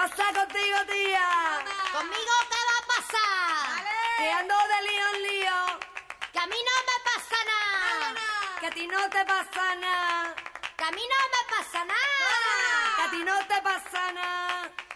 pasa contigo, tía? ¿Conmigo qué va a pasar? ¡Vale! Que ando de lío en lío. Que a mí no me pasa nada. Que a ti no te pasa nada. Que a mí no me pasa nada. Que a ti no te pasa nada.